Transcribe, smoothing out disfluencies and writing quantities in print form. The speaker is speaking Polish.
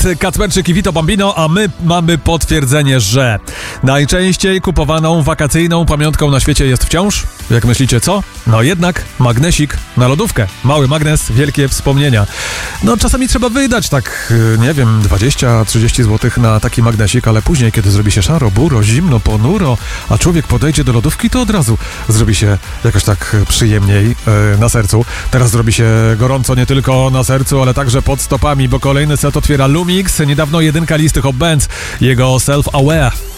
Kacperczyk i Vito Bambino, a my mamy potwierdzenie, że najczęściej kupowaną wakacyjną pamiątką na świecie jest wciąż, jak myślicie, co? No jednak magnesik na lodówkę. Mały magnes, wielkie wspomnienia. No czasami trzeba wydać tak, nie wiem, 20-30 zł na taki magnesik, ale później, kiedy zrobi się szaro, buro, zimno, ponuro, a człowiek podejdzie do lodówki, to od razu zrobi się jakoś tak przyjemniej na sercu. Teraz zrobi się gorąco nie tylko na sercu, ale także pod stopami, bo kolejny set otwiera Lumix. Niedawno jedynka listy Hot Bands, jego Self-Aware.